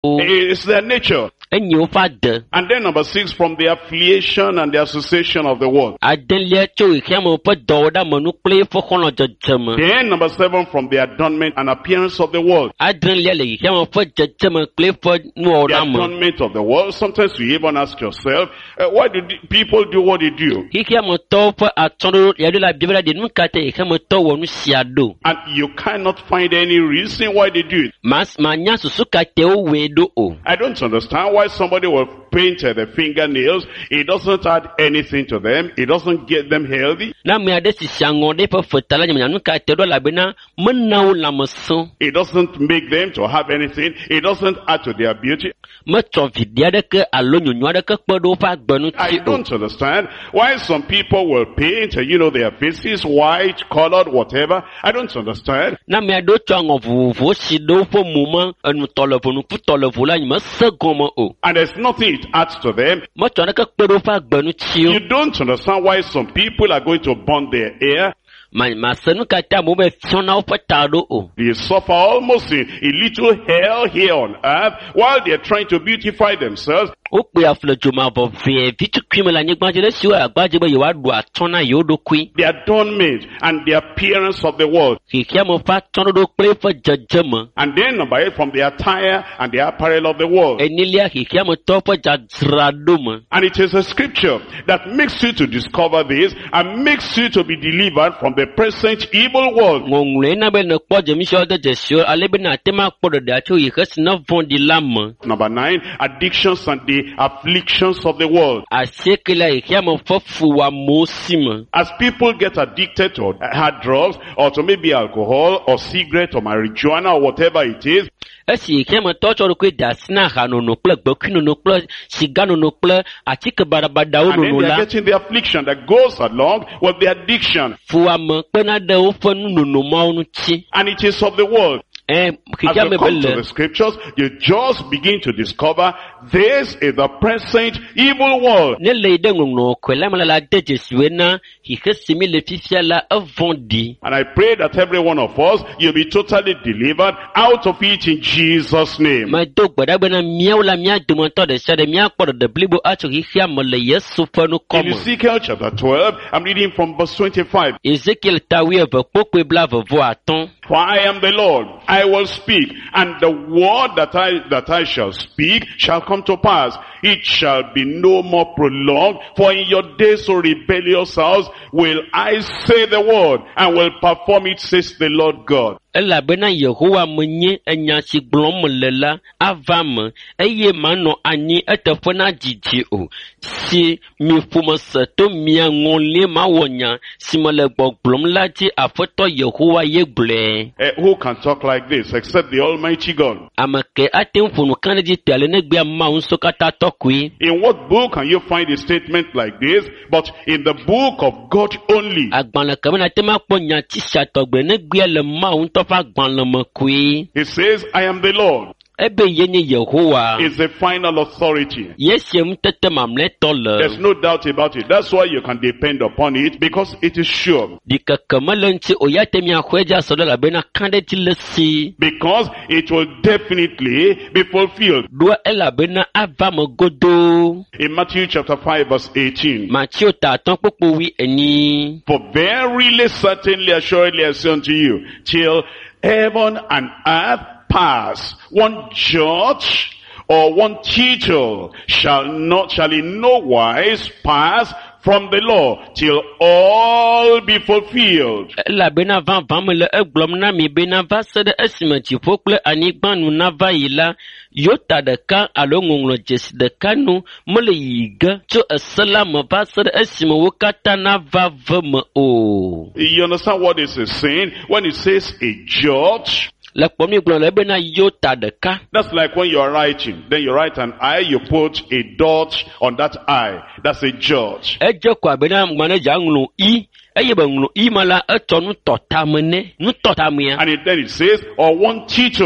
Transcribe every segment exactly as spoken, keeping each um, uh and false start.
It's their nature. Enyo father. And then number six, from the affiliation and the association of the world. Adelia cho ikemo pa doda manu play for kono jajama. Then number seven, from the adornment and appearance of the world. Adelia le ikemo pa jajama play for no The orama. adornment of the world. Sometimes you even ask yourself, uh, why do the people do what they do? Ikemo to pa atondo yadu la bibela de nukate ikemo to wonu siado. And you cannot find any reason why they do it. Mas manya susuka te o wedo o. I don't understand why somebody will paint uh, the fingernails. It doesn't add anything to them. It doesn't get them healthy. Na me ade si shango de pa fotala nyanya nukate do la bena menawo la maso. It doesn't make them to have anything. It doesn't add to their beauty. Me to vidia de ke alo nyonyo de ke kpodo fa gbenu I ti o. don't understand why some people will paint, uh, you know, their faces white, colored, whatever. I don't understand. Na me ado chango vuvu si do fo muma enu tolevo nu fu tolevo la nyima segomo o. And there's nothing it adds to them. Me to de ke kpodo fa gbenu ti o. You don't understand why some people are going to burn their hair. Ma ma senu kata mo be fiona o patado o. They suffer almost a, a little hell here on earth while they're trying to beautify themselves. O pe aflejo ma bo ve vitu kwime la nyigbaje le siwa agbaje be yewa do atona yodo kwi. The adornment and the appearance of the world. Kikia mo fa tono do play for jajama. And then number eight, from the attire and the apparel of the world. Enilia kikia mo to for jazraduma. And it is a scripture that makes you to discover this and makes you to be delivered from the present evil world. Ngongule na be no kpo jemi sho de jesio alebe na tema kpo de acho yikesi na vondi lam. Number nine, addictions and the afflictions of the world. Asekela ikia mo fofu wa mosima. As people get addicted to hard drugs or to maybe alcohol or cigarette or marijuana or whatever it is, Esi ikia mo to cho ko dasina hanu no ple gbokinu no ple sigano no ple atike barabada o and then no they are la. getting the affliction that goes along with the addiction. Fuwa mo pe na de o fonu no no ma onu chi. And it is of the world. Eh As kikia you me come to bele. the scriptures, you just begin to discover this is the present evil world. Ne le de ngno kwela mala la de jesue na hikesi mi le fifia la avondi. And I pray that every one of us, you'll be totally delivered out of it in Jesus' name. Ma do gbada bena miaw la mia demonto de sade mia kpo de blibo acho hifia mo le yesu fanu In komo. Ezekiel chapter twelve, I'm reading from verse twenty-five. Ezekiel tawi eve pokwe blave vo aton. For I am the Lord, I will speak, and the word that I that I shall speak shall come to pass. It shall be no more prolonged, for in your days, O rebellious house, will I say the word, and will perform it, says the Lord God. Ela bena Yehowa menye enya si glom lela avam eye mano anyi etefona jiji o si mi fuma seto mi ngole ma wonya si mole gboglom lati afoto Yehowa ye gle Uh, who can talk like this except the Almighty God? amake atem funu kan di tele ne gbe ma unso kata tokui. In what book can you find a statement like this? But in the book of God only. Agbana kamena tema ponya ti satogbe ne gbe le ma un to fa gban le makui. It says, I am the Lord. Ebe yenye Yehowa Is the final authority. yesem tete mamle tole There's no doubt about it. That's why you can depend upon it, because it is sure. dika kamalenti oyate mi akweja sodola bena kande ti lesi Because it will definitely be fulfilled. dua ela bena ava mogodo. In Matthew chapter five verse eighteen. Matthew ta ton popo wi eni. For verily, certainly, assuredly, I say unto you, till heaven and earth pass, one jot or one tittle shall not, shall in no wise pass from the law till all be fulfilled. Ela bena van van le eglom na mi bena va sede esimenti pokle anigbanu na va yila yota de ka alo ngonglo jes de kanu mole yiga to assalamu va sede esimo wokata na va veme o. You understand what this is saying? When it says a jot, La pomi glon le bena yota de ka. that's like when you're writing. Then you write an I, you put a dot on that I. That's a jot. Eje kwa bena manager nglu i eye be nglu i mala etonu totamene nu totamia. And it, then it says, or one tittle.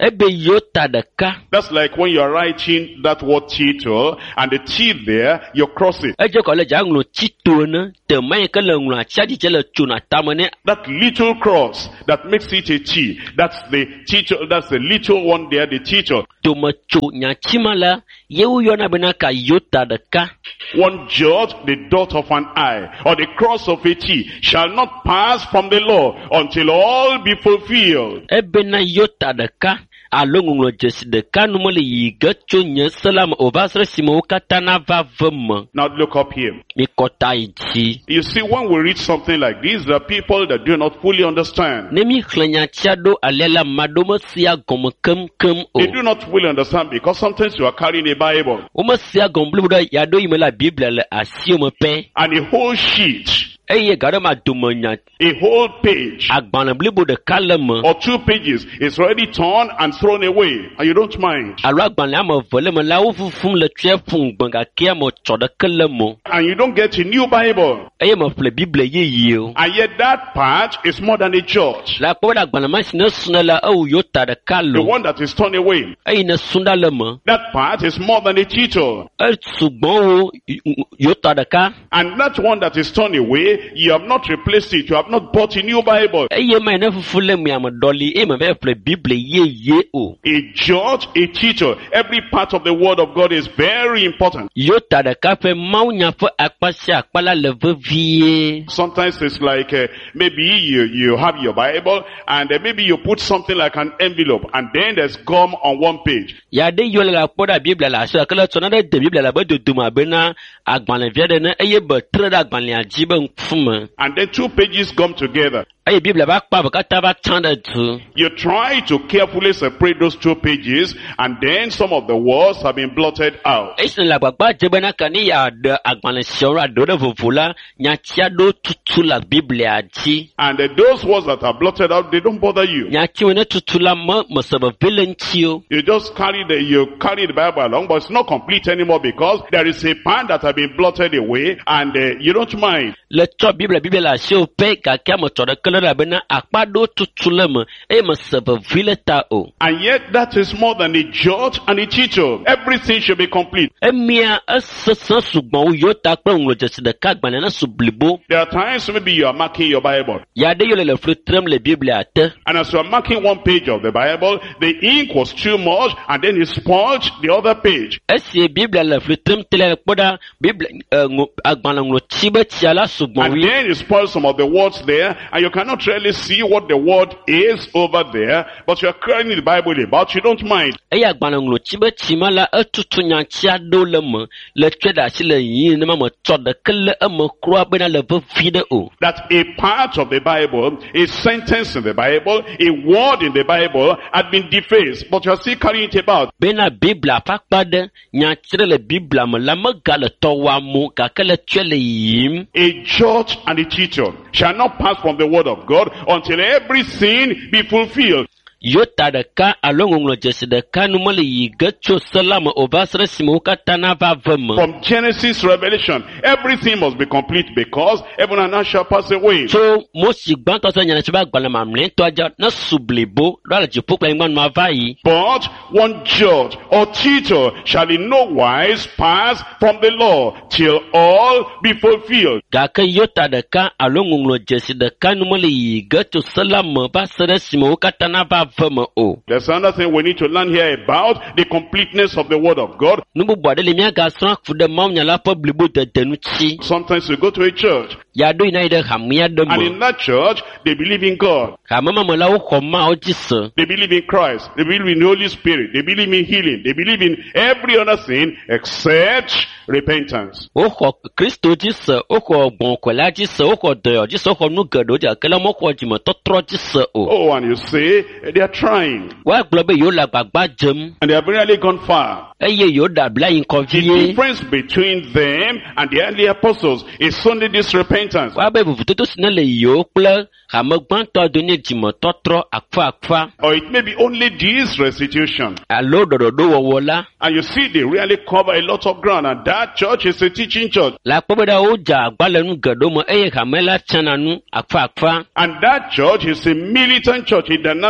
ebe yota deka. That's like when you're writing that word title and the T there, you cross it. Eje ko le janglo tito na te mai ka le nglo achadi je le tuna tamane. That little cross that makes it a T. That's the title. That's the little one there, the title. To ma chu nya chimala ye u yona bena ka yota deka. One jot, the dot of an I, or the cross of a T, shall not pass from the law until all be fulfilled. Ebe na yota deka. Alongo jesi de kanumole yiga chonye salam obasre simo katana va vema. Now look up here. Mi kota iti. You see, when we read something like this, there are people that do not fully understand. Nemi klenya chado alela madomo siya gom kem kem o. They do not fully understand because sometimes you are carrying a Bible. Oma siya gom bluda yado imela Biblia le asio me pe. And a whole sheet. Eye garama dumonya. A whole page. Agbana blibo de kalema. Or two pages is already torn and thrown away, and you don't mind. Alo agbana ama volema la ufufum le tue fun gbanga kia mo choda kalemo. And you don't get a new Bible. Eye mo fle Biblia ye ye. And yet that part is more than a jot. La kwa agbana masina sunala au yota de kalo. The one that is torn away. Eye na sundalema. That part is more than a title. E sugbon yota de ka. And that one that is torn away, you have not replaced it. You have not bought a new Bible. Eye ma na fufule mi amadoli e ma be fle Biblia ye ye o. A jot, a title. Every part of the word of God is very important. Yota de ka fe maunya fo akpasi akpala le vie. Sometimes it's like uh, maybe you, you have your Bible and uh, maybe you put something like an envelope and then there's gum on one page. Ya de yo la poda Biblia la so kala tsona de Biblia la ba do duma bena agbanle vie de na eye be tre da agbanle ajibe mfuma. And then two pages come together. Eye Biblia ba kpa ba kata ba tanda tu. You try to carefully separate those two pages and then some of the words have been blotted out. Ese la gbagba je bena kani ya de agbanle shora do de vovula nya tia do tutu la Biblia ji. And uh, those words that are blotted out, they don't bother you. Nya ti wona tutu la mo mo sebe vilenchio. You just carry the you carry the Bible along, but it's not complete anymore because there is a part that have been blotted away and uh, you don't mind. Le to Biblia Biblia la sho pe ka ka mo to de kala la bena akpa do tutu le mo e mo sebe vileta o. And yet that is more than a jot and a title. Everything should be complete. Emia asasa sugbon yota pe nglo jesi de ka gbana na sublibo. There are times maybe you are marking your Bible. Ya de yo le frutrem le Biblia te. And as you are marking one page of the Bible, the ink was too much and then it spoiled the other page. Esi Biblia le frutrem tele poda Biblia agbana nglo chibe chiala sugbon And wi. then it spoils some of the words there and you cannot really see what the word is over there, but you are carrying the Bible about, you don't mind. Eya agbana nglo chibe chimala etutu nya chia do le mo le tweda si le yin na ma to de kele e mo kro bena le vide o. That a part of the Bible, a sentence in the Bible, a word in the Bible had been defaced, but you are still carrying it about. Bena Biblia pakpa de nya chire le Biblia mo la ma gale to wa mo ka kele twele yim. A jot and a title shall not pass from the word of God until everything be fulfilled. Yota de ka alongo nglo jesi de ka numale yi gacho salama obasre simo katana va vema. From Genesis, Revelation, everything must be complete because heaven and earth shall pass away. So mosi gbanto so nyana chiba gbala mamle to aja na sublibo do ala jipo kwa ngman ma vai. But one jot or title shall in no wise pass from the law till all be fulfilled. Ga ka yota de ka alongo nglo jesi de ka numale yi gacho salama basre simo katana va vema o. There's another thing we need to learn here about the completeness of the word of God. Nubu bwade le miya ga sran fude mam nyala pa blibo de denuchi. Sometimes you go to a church Ya do ina ide hamia de and mo. in that church they believe in God. Ha mama mo la wo khoma o jise. They believe in Christ. They believe in the Holy Spirit. They believe in healing. They believe in every other thing except repentance. O kho Kristo jise, o kho bon kola jise, o kho de jise, o kho nu gado ja kala mo kho jimo totro jise o. Oh, and you say they are trying Wa globe yo la gbagba jem. and they have really gone far. Eye yo da bla yin The convie. difference between them and the early apostles is only this repentance. Wa be bu to sine le yo kple ha me gbanto do ni jimo totro akfa akfa. Or it may be only this restitution. Alo do do do wo la. And you see they really cover a lot of ground and that church is a teaching church. La kpobe da o ja gbale nu gado mo eye ha me la chana nu akfa akfa. And that church is a militant church, a dynamic church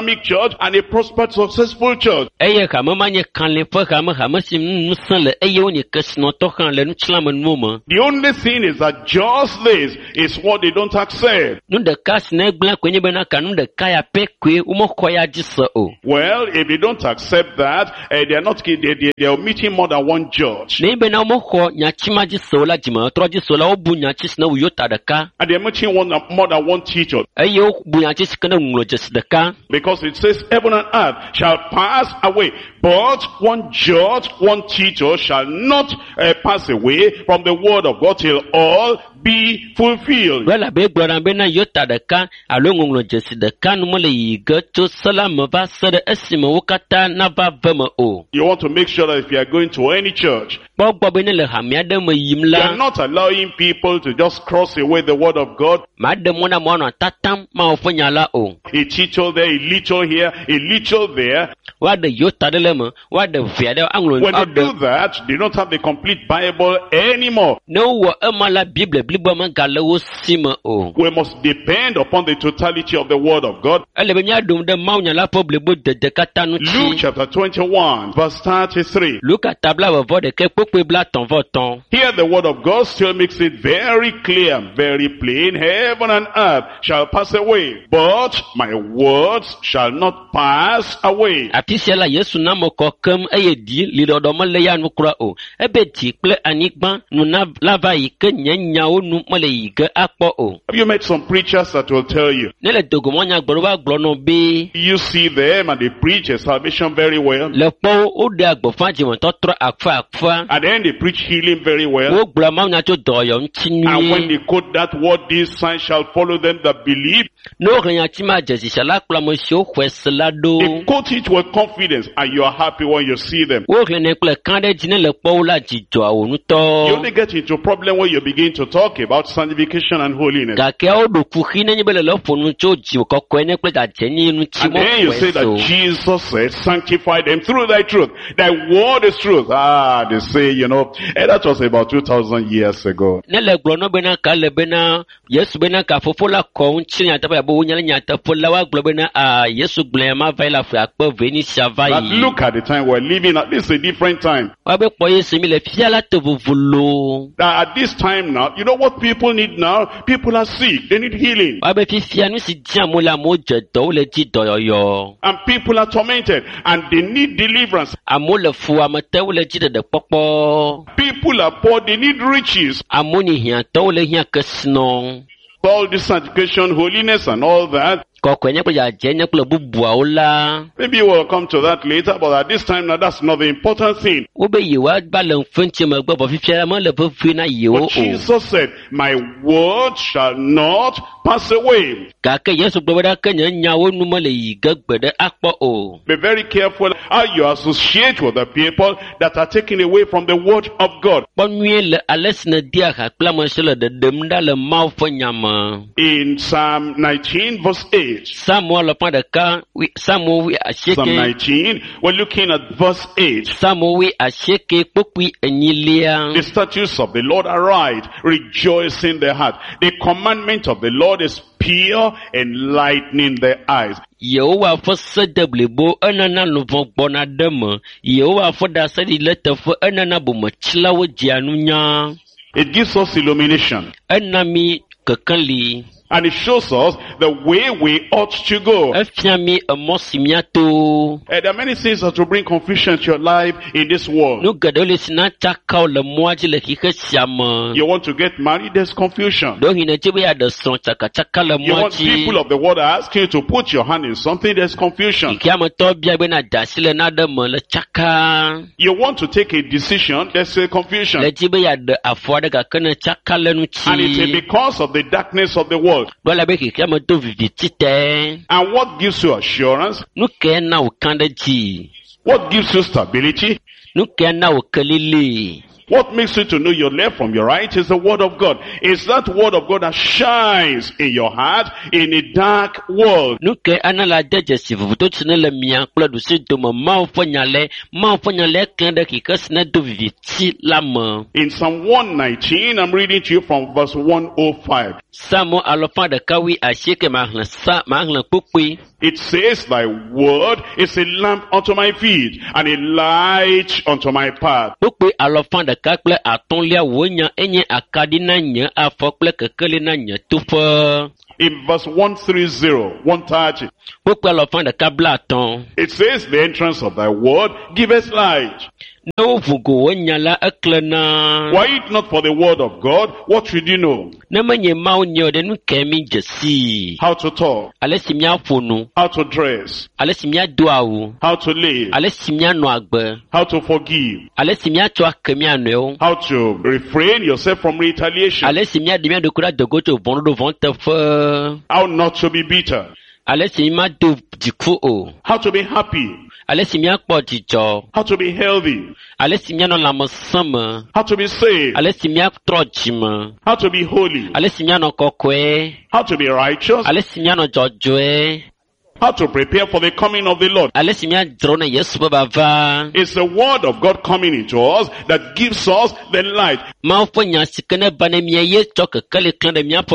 church and a prospered, successful church. Eye kame manye kanle fe kame kame si nusan le eye onye kesno to kan le nuchlam nume. The only thing is that just this is what they don't accept. Nu de kas na gbla kwenye bena kanu de kaya pe kwe umo koya jisa o. Well, if they don't accept that, uh, they are not they, they, they are meeting more than one judge. Ne bena umo ko nyachima jisa la jima tro jisa la obu nyachis na uyota de ka. And they are meeting one more than one teacher. Eye bu nyachis kana ngulo jisa de ka. Because it says heaven and earth shall pass away, but one judge, one teacher shall not uh, pass away from the word of God till all be fulfilled. Wala be gbora be na yota de ka alo ngulo jisa de ka no le yiga to salama ba sere esima wukata na ba vema o. You want to make sure that if you are going to any church, you are not allowing people to just cross away the word of God. A teacher there, a little here, a little there. When they do that, they don't have the complete Bible anymore. We must depend upon the totality of the word of God. Luke chapter twenty-one, verse thirty-three. Here the word of God still makes it very clear, very plain. Heaven and earth shall pass away, but my words shall not pass away. Have you met some preachers that will tell you? You see them and they preach a salvation very well. And then they preach healing very well. And when they quote that word, these signs shall follow them that believe. They quote it with confidence and you are happy when you see them. You only get into a problem when you begin to talk about sanctification and holiness. And then you say that Jesus said, sanctify them through thy truth. Thy word is truth. Ah, they say, you know, and that was about two thousand years ago. But look at the time we're living at. This is a different time. At this time now, you know what people need now? People are sick. They need healing. And people are tormented. And they need deliverance. People are poor, they need riches. All this sanctification, holiness and all that. Maybe we'll come to that later, but at this time now that's not the important thing. But Jesus said, my word shall not pass away. Be very careful how you associate with the people that are taken away from the word of God. In Psalm nineteen verse eight. Psalm nineteen, we're looking at verse eight. The statutes of the Lord are right, rejoice in the heart. The commandment of the Lord is pure, enlightening the eyes. Yehowa fo sedeblebo enana lovon gbona deme. Yehowa fo da sedi letefo enana bomachlawo jianunya. It gives us illumination. Enami kekeli. And it shows us the way we ought to go. Uh, there are many things that will bring confusion to your life in this world. You want to get married, there's confusion. You want people of the world to ask you to put your hand in something, there's confusion. You want to take a decision, there's a confusion. And it's because of the darkness of the world. And what gives you assurance? What gives you stability? What makes you to know your left from your right is the word of God. It's that word of God that shines in your heart in a dark world. Nuke anala deje sivu to tsine le mia kple du si do me ma fo nyale ma fo nyale kan de ki kasne do viviti lame. In Psalm one nineteen, I'm reading to you from verse one oh five. Samo alofa de kawi ashike ma hlan sa ma hlan pokwe. It says, thy word is a lamp unto my feet and a light unto my path. Pokwe alofa de ka kple atonlia wonya enye akadi na nye afo kple kekele na nye tufa. In verse one thirty, one thirty, Pokwe alofa de ka bla aton. it says, the entrance of thy word giveth light. No vugo wonya la eklena. Were it not for the word of God, what should you know? Na menye ma onyo de nu kemi jesi. How to talk, Alesi mia fonu. how to dress, Alesi mia duawu. how to live, Alesi mia no agbe. how to forgive, Alesi mia chwa kemi aneo. how to refrain yourself from retaliation, Alesi mia de mia de kura de goto vondo do vonte fe. how not to be bitter, Alesi mia do diku o. how to be happy, Alesi mia kpo dijo. how to be healthy, Alesi mia no lamo sama. how to be saved, Alesi mia tro jima. how to be holy, Alesi mia no kokwe. how to be righteous, Alesi mia no jojoe. how to prepare for the coming of the Lord. Alesi mia drone Yesu baba. It's the word of God coming into us that gives us the light. Ma fo nya sikene bane mia ye choke kele klan de mia fo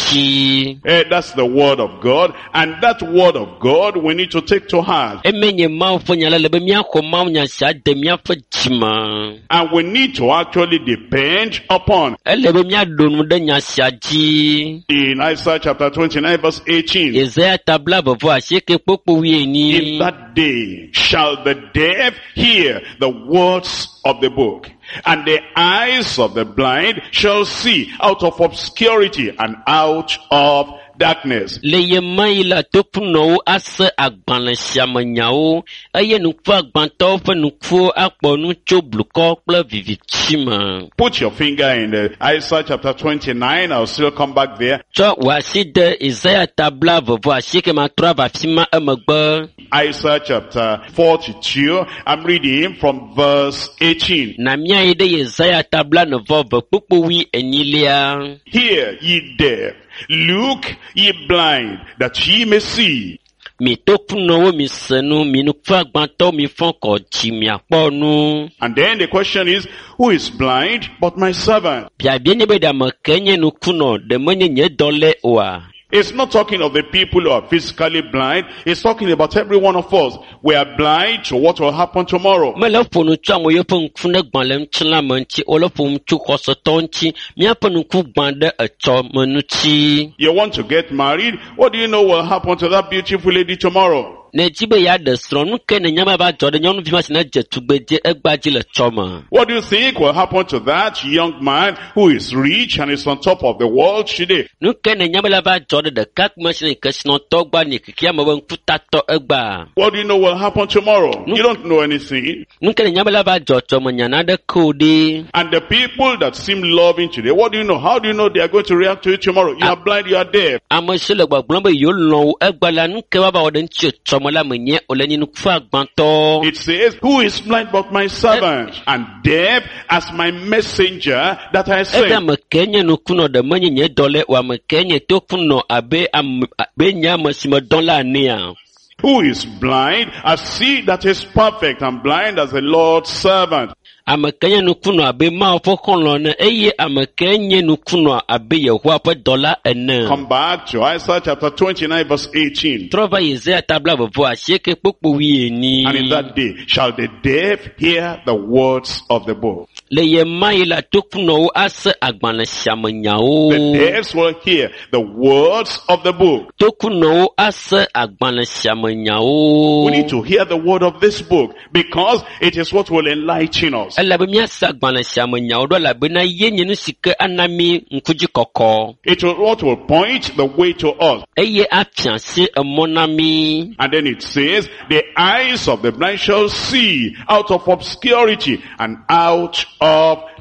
mochi. Eh, that's the word of God, and that word of God we need to take to heart. Emenye ma fo nya le be mia ko ma nya sha de mia fo jima. And we need to actually depend upon. Ele be mia donu de nya sha ji. In Isaiah chapter twenty-nine verse eighteen, Isaiah tabla bovo asheke popo wi in ni. that day shall the deaf hear the words of the book, and the eyes of the blind shall see out of obscurity and out of darkness. Le ye mai la topuno ase agbanle siamenyawo eye nukfu agbanto fe nukfu akpo nu tso bluko kple vivitima. Put your finger in the Isaiah chapter twenty-nine. I'll still come back there. Tso wasi de Isaiah tabla vovo ashike ma tra va fima emegbe. Isaiah chapter forty-two. I'm reading from verse eighteen. Na mia ide Isaiah tabla no vovo popo wi enilia. Hear ye deaf, look ye blind, that ye may see. Mi topuno wo mi senu mi nukfu agbanto mi fon ko ji mi akpo nu. And then the question is, who is blind but my servant? Bia bien be da me kenye nukuno de menye nye dole wa. It's not talking of the people who are physically blind. It's talking about every one of us. We are blind to what will happen tomorrow. Me le fonu tsa mo ye fun fune gbanle mtsla manchi o le fun tsu kosoto nchi mi apenu ku gbande echo menuchi. You want to get married? What do you know will happen to that beautiful lady tomorrow? Ne jibe ya de sron ke ne nyama ba jode nyonu vi masina je tugbeje egbaji le choma. What do you think will happen to that young man who is rich and is on top of the world today? Nu ke ne nyama la ba jode de kak masina kesno togba ni kikia mo ben kuta to egba. What do you know will happen tomorrow? You don't know anything. Nu ke ne nyama la ba jocho mo nyana de kodi. And the people that seem loving today, what do you know? How do you know they are going to react to it tomorrow? You are blind, you are deaf. Amosele gba glombe yo lon egba la nu ke ba ba ode nchi chomola menye oleni nu ku agbanto. It says, who is blind but my servant, and deaf as my messenger that I Ebe sent. me kenye nu kuno de menye nye dole wa me kenye to kuno abe am abe nya masimo don la nia. Who is blind as he that is perfect, and blind as the Lord's servant. Amekenye nukuno abe ma fo konlo ne eye amekenye nukuno abe Yehowa pe dola ene. Come back to Isaiah chapter twenty-nine verse eighteen. Trova Isaiah tabla vovo asheke popo wi eni. And in that day shall the deaf hear the words of the book. Le ye mai la tokuno ase agbanle siamenyawo. The deaf will hear the words of the book. Tokuno ase agbanle siamenyawo. We need to hear the word of this book because it is what will enlighten us. Ela be mi asa agbanle siamenyawo do la be na ye nyenu sike anami nkuji koko. It will what will point the way to us. Eye afianse emonami. And then it says, the eyes of the blind shall see out of obscurity and out of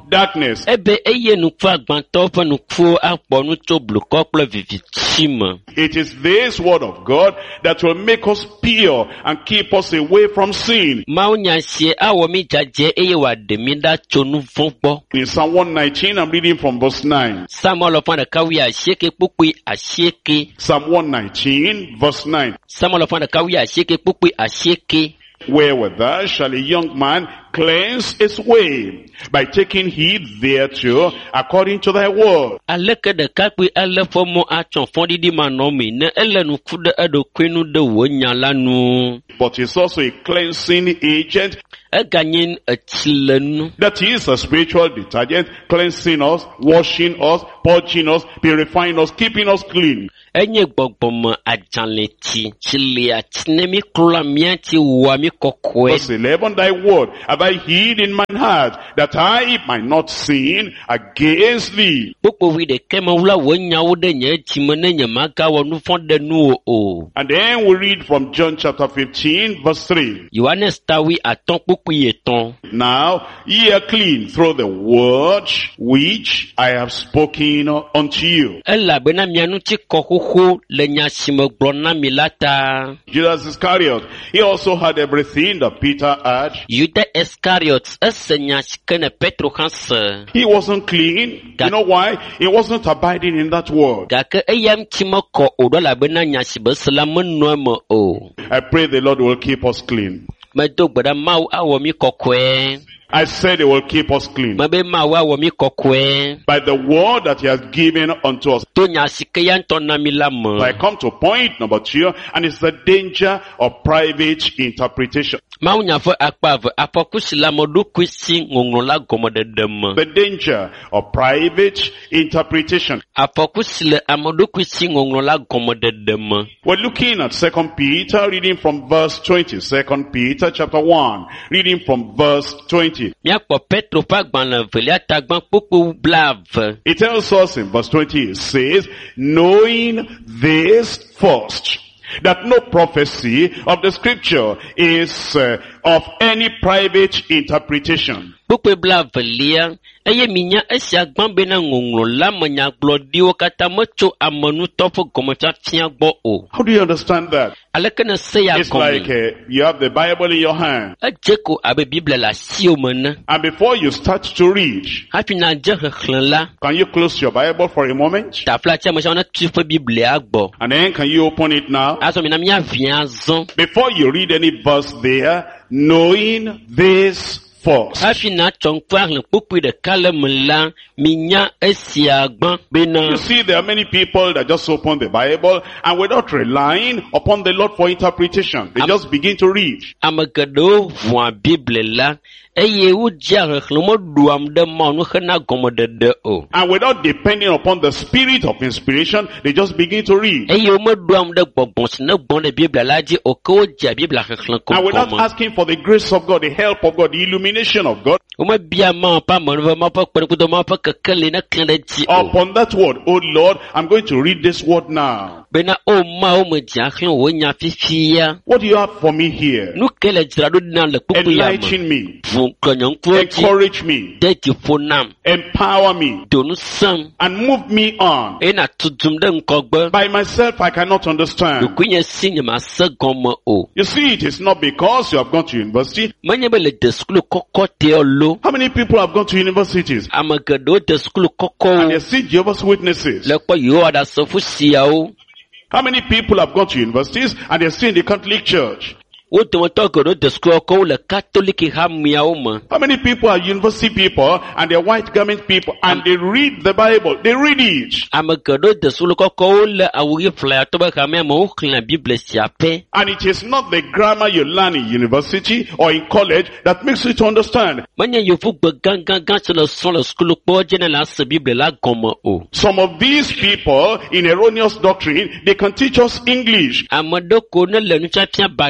darkness. Ebe eye nuku agbanto fe nuku akpo nuto bluko kple vivitime. It is this word of God that will make us pure and keep us away from sin. Mao nyasie awo mi jaje eye wa de mi da chonu vonpo. In Psalm one nineteen, I'm reading from verse nine. Samuel of the Kawi asheke pukui asheke. Psalm one nineteen, verse nine. Samuel of the Kawi asheke pukui asheke. Wherewith shall a young man cleanse his way? By taking heed thereto, according to thy word. Aleke de kakwi ele fomo achon fondi di manomi ne ele nukude edo kwenu de wonyalanu. But it's also a cleansing agent. Eganyin etilenu. That is a spiritual detergent, cleansing us, washing us, purging us, purifying us, keeping us clean. Enye gbogbomo ajanleti chile atinemi kula mianti wami kokwe. Verse eleven, thy word have I hid in mine heart, that I might not sin against thee. Boko we de kema wula wonya wode nye chimene nye maka wonu fonde nu o. And then we read from John chapter fifteen, verse three. Yohanes tawi aton puku yeton. Now ye are clean through the word which I have spoken unto you. Ela bena mianu chi kohuhu le nyashimo glona milata. Judas Iscariot, he also had everything that Peter had. Judas Iscariot esenya shikene Petro hanse. He wasn't clean. You know why? He wasn't abiding in that word. Gake eyam chimoko odola bena nyashibe salamu noemo o. I pray the Lord will keep us clean. Medo gbada mau awo mi kokwe. I said it will keep us clean. Mabe mau awo mi kokwe. By the word that he has given unto us. To nyashike yantona milamo. So I come to point number two, and it's the danger of private interpretation. Mau nyafo akpave apokusila modu kwisi ngongola gomodedem. The danger of private interpretation. Apokusile amodu kwisi ngongola gomodedem. We're looking at Second Peter, reading from verse twenty. Second Peter chapter one, reading from verse twenty. Miakpo Petro pagban velia tagban pupu blave. It tells us in verse twenty, it says, knowing this first, that no prophecy of the scripture is uh, of any private interpretation. Pupu blave lia. Eye minya esi agban bena ngonglo la manya glodiwo kata mocho amonu tofo gomocha tiagbo o. How do you understand that? Alekene se ya It's like uh, you have the Bible in your hand. Ejeko abe Bible la si o mena. And before you start to read, Hapi na je khlan la. can you close your Bible for a moment? Ta flacha mo na tufe Bible agbo. And then can you open it now? Aso mi na mi avianzon. Before you read any verse there, knowing this first. Hafi na chonkwa le pupu de kalemla minya esi agban bena. You see, there are many people that just open the Bible and without relying upon the Lord for interpretation, they just begin to read. Amagado wa Bible la. Eye uja khlomo duam de monu khana gomodede o. And without depending upon the spirit of inspiration, they just begin to read. Eye mo duam de gbongbon ne gbon de Bible laji o ko ja Bible khlan ko. And without asking for the grace of God, the help of God, the illumination of God. Uma bia ma pa mo ma pa ko ma pa kakele na kle ji o. Upon that word, oh Lord, I'm going to read this word now. Bena o ma o mo ja khlan wo nya fifia. What do you have for me here? Nu kele jira do na le pupu ya. Enlighten me. Encourage me. Empower me. Donusam. And move me on. Ena tudum de nkogbe. By myself, I cannot understand. You see, it is not because you have gone to university. How many people have gone to universities? And they see Jehovah's Witnesses. How many people have gone to universities and they see in the Catholic Church? How many people are university people and they're white garment people and they read the Bible? They read it. And it is not the grammar you learn in university or in college that makes you to understand. Some of these people in erroneous doctrine, they can teach us English.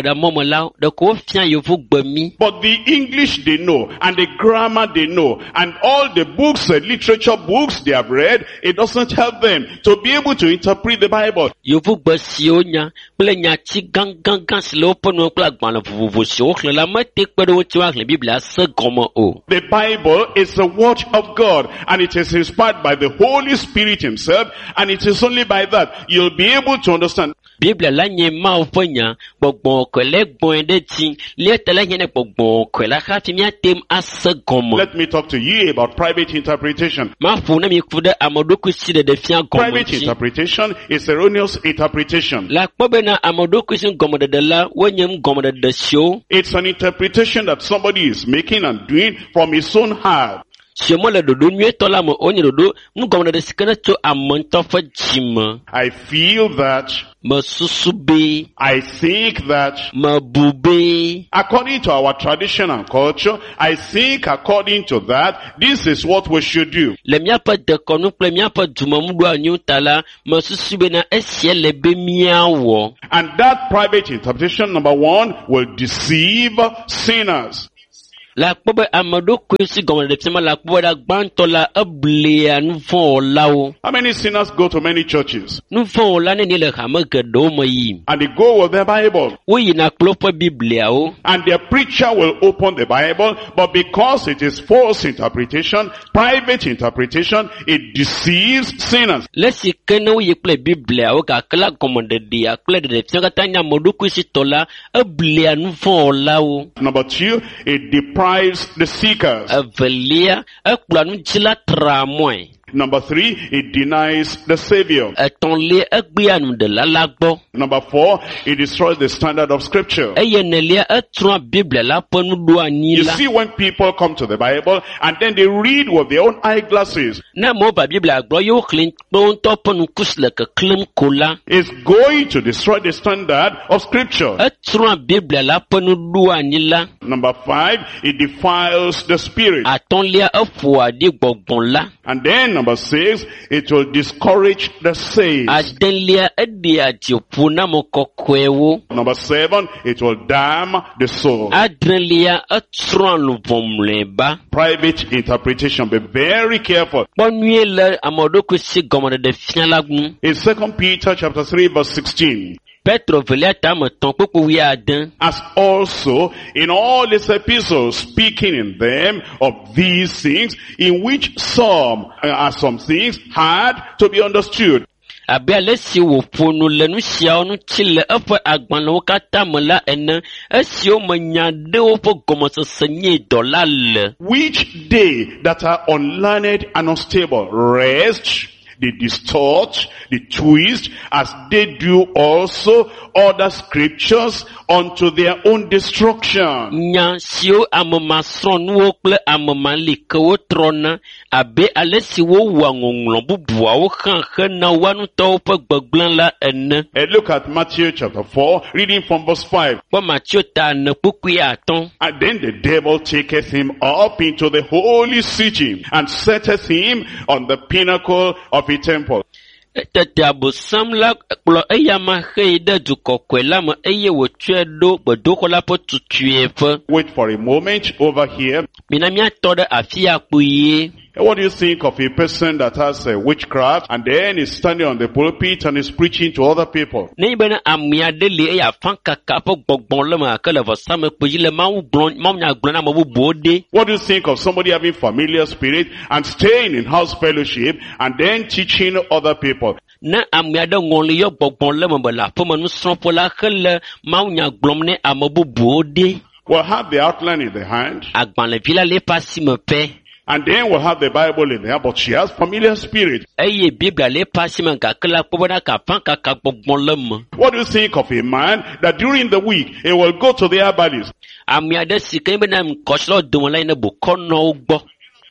la de ko fia yevu gbemi. But the English they know, and the grammar they know, and all the books, uh, literature books they have read, it doesn't help them to be able to interpret the Bible. Yevu gbesio nya kple nyachi gangan si le woƒe nu kple agbalẽ vovovo si woxlẽ la mete kpe ɖe wo ŋuti woaxlẽ Biblia se gɔme o. The Bible is the word of God, and it is inspired by the Holy Spirit himself, and it is only by that you'll be able to understand. Biblia la nye Mawu ƒe nya gbɔgbɔ kɔe le gbɔe ɖe dzi lia te la nye ne gbɔgbɔ kɔe la hafi míatem ase gɔme. Let me talk to you about private interpretation. Maƒo ne mi ku ɖe ameɖokui si ɖeɖe fia gɔme Private dzi. interpretation is erroneous interpretation. La kpɔ bena ameɖokui si gɔmeɖeɖe la wonye nu gɔmeɖeɖe siwo. It's an interpretation that somebody is making and doing from his own heart. Siemo le ɖoɖo nyuietɔ la me wonye ɖoɖo nu gɔmeɖeɖe si ke ne tso ame ŋutɔ ƒe dzi me. I feel that, Me susu be, I think that, me bu be. according to our tradition and culture, I think according to that, this is what we should do. Le míaƒe dekɔnu kple míaƒe dumemuɖoanyiwo ta la, me susu bena esia le be míawɔ. And that private interpretation, number one, will deceive sinners. La kpɔ be ameɖokui si gɔmeɖeɖe fia ma la kpɔ be gbãtɔ la eblia nu vɔ̃ wɔlawo. How many sinners go to many churches? Nu vɔ̃ wɔla ne ni le hame geɖewo me yim. And they go with their Bible. Woyina kple woƒe Bibliawo. And their preacher will open the Bible, but because it is false interpretation, private interpretation, it deceives sinners. Le si ke ne woyi kple Bibliawo gake la gɔmeɖeɖea kple ɖeɖe fia katã nye ameɖokui si tɔ la eblia nu vɔ̃ wɔlawo. Number two, it deprives the seekers. Evelia ekplɔa nu dzi la tra mɔe. Number three, it denies the Savior. Etɔ̃lia egbea nuɖela la gbɔ. Number four, it destroys the standard of Scripture. Eye nelia etrɔa Biblia la ƒe nuɖoanyi You la. see, when people come to the Bible and then they read with their own eyeglasses, Ne amewo va Biblia gbɔ ye woxlẽ kple wo ŋutɔ ƒe ŋkusi le keklẽm ko la. it's going to destroy the standard of Scripture. Etrɔa Biblia la ƒe nuɖoanyi la. Number five, it defiles the Spirit. Atɔ̃lia eƒoa ɖi gbɔgbɔ la. And then number six, it will discourage the saved. Adelia eɖia dziƒo na ame kɔkɔewo. Number seven, it will damn the soul. Adrelia etrɔa luvɔ mlɔeba. Private interpretation, be very careful. Kpɔ nyuie le ameɖokui si gɔmeɖeɖe fia la ŋu. In Second Peter chapter three verse sixteen, Petro velia tame tɔn kpekpe wuiade. as also in all his epistles, speaking in them of these things, in which some uh, are some things hard to be understood. Abe ale si wòƒo nu le nu siawo ŋuti le eƒe agbalẽwo katã me la ene, esiwo me nya ɖe woƒe gɔmesese nye dɔ la le. Which they that are unlearned and unstable rest, they distort, they twist, as they do also other scriptures unto their own destruction. Nya siwo amemasrɔ̃nuwo kple amemali ke wotrɔna abe ale si wowɔa ŋɔŋlɔ bubuawo hã hena woa ŋutɔwo ƒe gbegblẽ la ene. And look at Matthew chapter four, reading from verse five. Kpɔ Matthew ta ne kpukui atɔ̃. And then the devil taketh him up into the holy city, and setteth him on the pinnacle of a temple. Tete abosam la kplɔ eya ma hee ɖe dukɔkɔe la me eye wòtsɔe ɖo gbedoxɔ la ƒe tutuiƒe. Wait for a moment over here. Mina míatɔ ɖe afi ya kpuie. What do you think of a person that has a witchcraft and then is standing on the pulpit and is preaching to other people? Ne nyi bena ame aɖe li eye afã kaka ƒe gbɔgbɔ le me gake le vɔsamekpe dzi le Mawu gblɔm, Mawu nya gblɔm na ame bubuwo ɖe. What do you think of somebody having familiar spirit and staying in house fellowship and then teaching other people? Ne ame aɖe ŋɔli yɔ gbɔgbɔ le me be le aƒeme nusrɔ̃ƒe la hele Mawu nya gblɔm ne ame bubuwo ɖe. We'll have the outline in the hand. Agbalẽvi la le eƒe asime pɛ. And then we'll have the Bible in there, but she has familiar spirit. Eye Biblia le eƒe asime gake la kpɔ bena kafã kaka gbɔgbɔ le me. What do you think of a man that during the week he will go to the Herbalist? Ame aɖe si ke nye bena ŋkɔsrɔ̃ dome la yina bokɔ nɔwo gbɔ.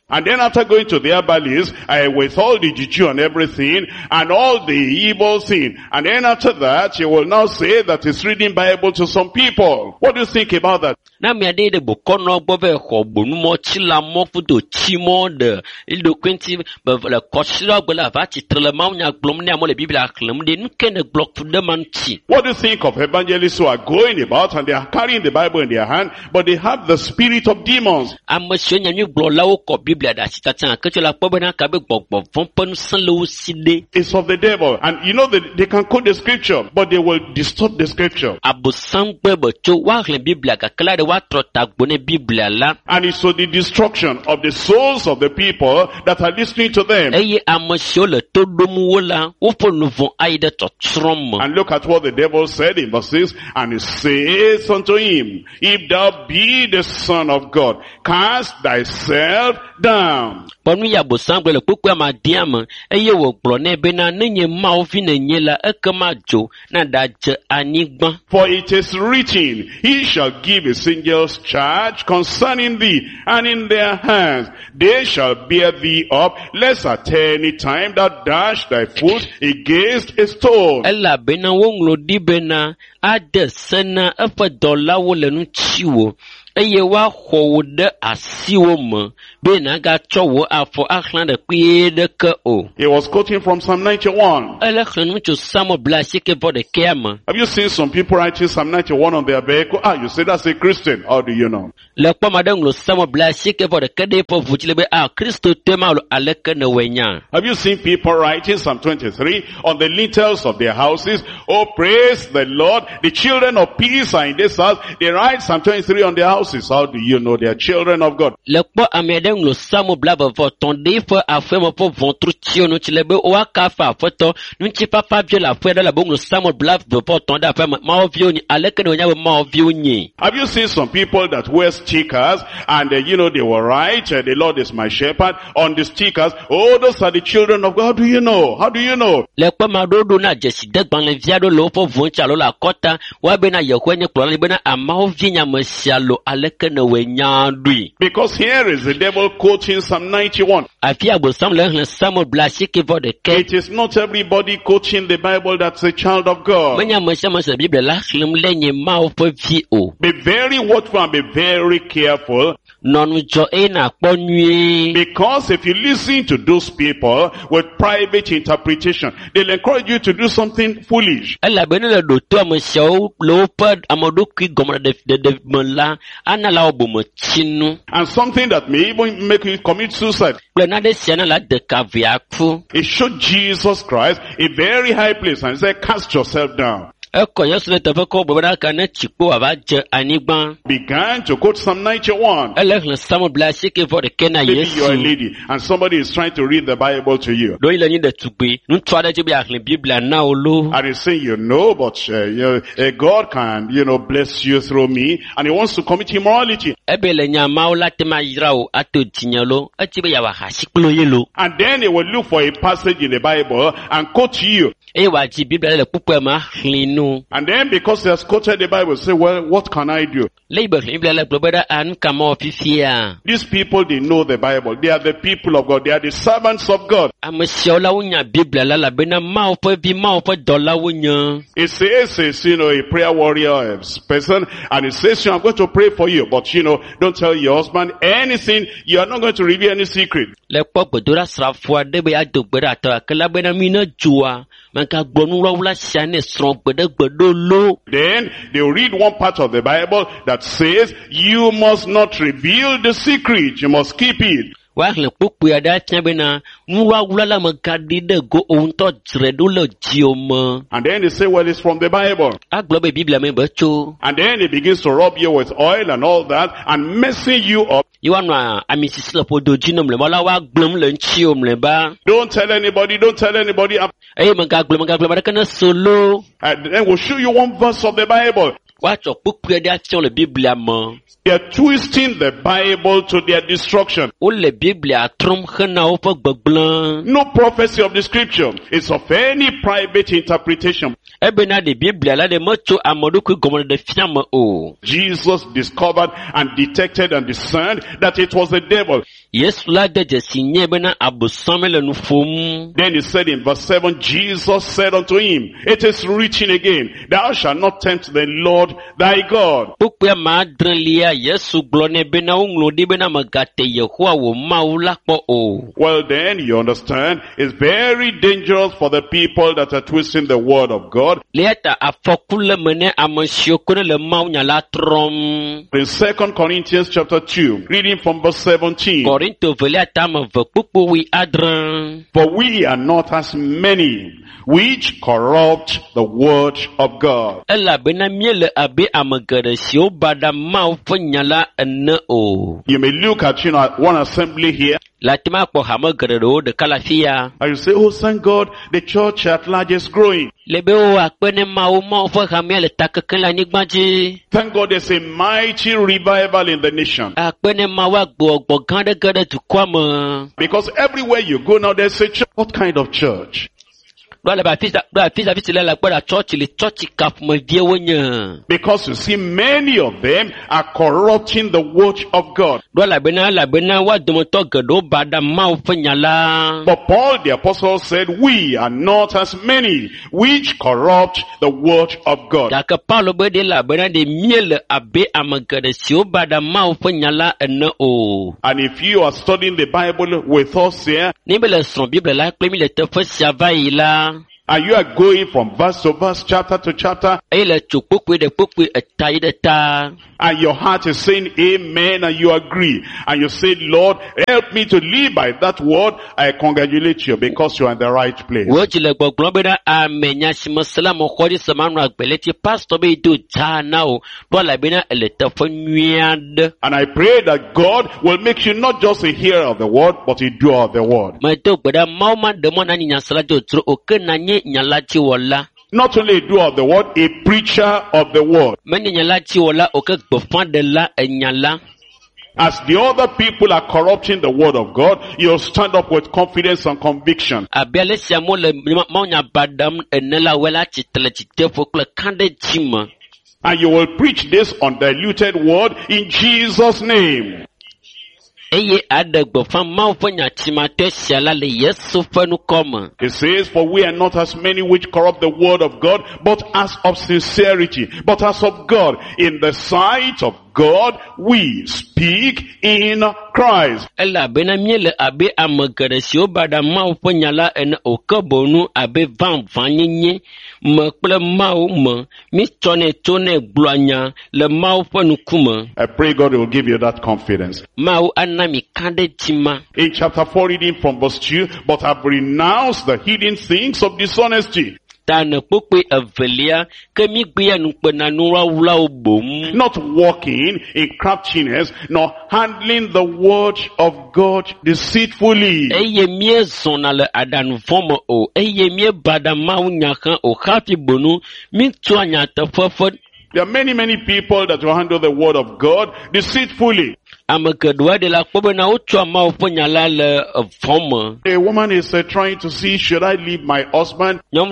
And then after going to the Abalis, uh, with all the juju and everything, and all the evil thing, and then after that, you will now say that he's reading Bible to some people. What do you think about that? Na mi ade de bokono gbove ho bonu mo chila mo fudo chimo de ildo kwenti be le kosira gbela va titrele ma nya glom ne mo le biblia klem de nke ne block fu de man chi. What do you think of evangelists who are going about and they are carrying the Bible in their hand, but they have the spirit of demons? Amasho nya nyu glo lawo ko biblia da sita tan ke la po be na ka be gbogbo fon pon san lo side. It's of the devil, and you know that they can quote the scripture, but they will distort the scripture. Abusam gbe bo cho wa le biblia ka kala de wa trota gbone biblia la. And it's so the destruction of the souls of the people that are listening to them. Eye amasho le to domu wola wo fo no von aide to trom. And look at what the devil said in verse six, and he says unto him, if thou be the Son of God, cast thyself down. Ponu ya busam gbe le popo ma diam eye wo glo ne be na nenye ma ofi na nyela ekama jo na da je anigban. For it is written, he shall give his angels charge concerning thee, and in their hands they shall bear thee up, lest at any time thou dash thy foot against a stone. Ela be na wo nglo di be na ade sena efa dola wo le nu chiwo. Eye wa ho de asiwo mo be na ga chowo afo akhlan de pe de ke o. He was quoting from Psalm ninety-one. Ele khnu chu samo blasi ke vo de kema. Have you seen some people writing Psalm ninety-one on their vehicle? Ah, you say that's a Christian. How do you know? Le pa madanglo samo blasi ke vo de ke de po vuchile be ah Christo tema lo aleke na wenya. Have you seen people writing Psalm twenty-three on the lintels of their houses? Oh, praise the Lord. The children of peace are in this house. They write Psalm twenty-three on their houses. How do you know they are children of God? Le pa amedanglo samo blava vo tonde fo afemo po vontru tio no chile be o aka fa foto nu chi papa bie la fo la bonglo samo blava vo tonde afema ma ovio ni aleke na wenya ma ovio ni. Have you seen some people that wear stickers and uh, you know they will write uh, the Lord is my shepherd on the stickers? Oh, those are the children of God. How do you know? How do you know? Le pa ma do do na jesi de gban le viado lo fo voncha lo la kota wa be na ye kwenye klo le be na ama ovio nya masialo aleke na wenya dui. Because here is the devil quoting Psalm ninety-one. Afia bo sam le samo blasi ke vo de ke. It is not everybody quoting the Bible that's a child of God. Wenya masa masa biblia la khlim lenye ma o fo vi o. Be very watchful and be very careful. Nonu jo e na ponui. Because if you listen to those people with private interpretation, they'll encourage you to do something foolish. Ela bene le do to mo show lo pad amodo ki gomra de de de mola ana la obo mo chinu. And something that may even make you commit suicide. Na de siana la de kaviaku. It showed Jesus Christ a very high place and said, cast yourself down. Began to quote Psalm ninety-one. Maybe you're a lady and somebody is trying to read the Bible to you. And he's saying, you know, but uh, you know, uh, God can, you know, bless you through me, and he wants to commit immorality. And then he will look for a passage in the Bible and quote to you. And then because he has quoted the Bible, say, well, what can I do? These people, they know the Bible. They are the people of God. They are the servants of God. It says, it's, you know, a prayer warrior person, and it says, I'm going to pray for you, but, you know, don't tell your husband anything. You are not going to reveal any secret. Then they read one part of the Bible that says, you must not reveal the secret. You must keep it. And then they say, well, it's from the Bible. And then he begins to rub you with oil and all that and messing you up. Don't tell anybody, don't tell anybody. And then we'll show you one verse of the Bible. Watsɔ kpukpui ɖe afiɔ le Biblia me. They are twisting the Bible to their destruction. Wole Biblia trɔm hena woƒe gbegblẽ. No prophecy of the scripture is of any private interpretation. Ebena ɖe Biblia la ɖe metso ameɖokui gɔmeɖeɖe fia me o. Jesus discovered and detected and discerned that it was the devil. Yesu la de dzesi nye bena abosame le nu ƒom. Then he said in verse seven, Jesus said unto him, it is written again, thou shalt not tempt the Lord thy God. Kpukpui ma adrelia Yesu gblɔ nɛ bena woŋlɔ ɖi bena megate Yehowa wò Mawu la kpɔ o. Well then, you understand, it's very dangerous for the people that are twisting the word of God. Lia ta afɔku le me ne ame siwo ko ne le Mawu nya la trɔm. In Second Corinthians chapter two, reading from verse seventeen. Korinto velia tame ve kpukpu wi adre. For we are not as many which corrupt the word of God. Elabena míele abe ame geɖe siwo ba ɖa Mawu ƒe nya la ene o. You may look at, you know, one assembly here. La tema kpɔ hame geɖewo ɖeka le afi ya. And you say, oh, thank God, the church at large is growing. Le be wo akpe ne Mawu Mawu ƒe hamea le takeke le anyigba dzi. Thank God there's a mighty revival in the nation. Akpe ne Mawu agbɔgbɔ gã ɖe ge ɖe dukɔa me. Because everywhere you go now, there's a church. What kind of church? Because you see, many of them are corrupting the word of God. But Paul the apostle said, we are not as many which corrupt the word of God. And if you are studying the Bible with us here, and you are going from verse to verse, chapter to chapter, and your heart is saying amen, and you agree, and you say, Lord, help me to live by that word, I congratulate you because you are in the right place. And I pray that God will make you not just a hearer of the word, but a doer of the word. Not only a doer of the word, a preacher of the word. As the other people are corrupting the word of God, you'll stand up with confidence and conviction. And you will preach this undiluted word in Jesus' name. It says, for we are not as many which corrupt the word of God, but as of sincerity, but as of God, in the sight of God, we speak in Christ. I pray God will give you that confidence. In chapter four, reading from verse two, but have renounced the hidden things of dishonesty. Not walking in craftiness, nor handling the word of God deceitfully. There are many, many people that will handle the word of God deceitfully. A woman is uh, trying to see, should I leave my husband? Uh,